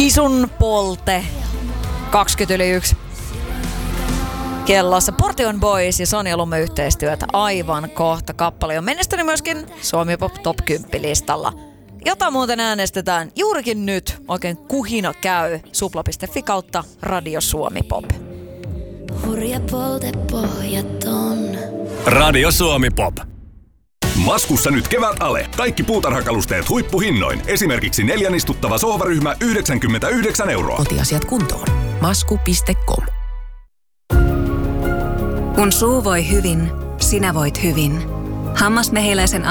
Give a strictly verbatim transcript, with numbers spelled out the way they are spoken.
Kisun polte. kaksikymmentä yli yksi. Kellossa Portion Boys ja Sonja Lumme yhteistyötä aivan kohta. Kappale on menestynyt myöskin Suomi Pop Top kymmenen listalla. Jota muuten äänestetään juurikin nyt. Oikein kuhina käy. Supla piste fi kautta Radio Suomi Pop. Hurja polte pohjaton. Radio Suomi Pop. Maskussa nyt kevät ale. Kaikki puutarhakalusteet huippuhinnoin. Esimerkiksi neljän istuttava sohvaryhmä yhdeksänkymmentäyhdeksän euroa. Kotiasiat kuntoon. masku piste com. Kun suu voi hyvin, sinä voit hyvin. Hammasmehiläisen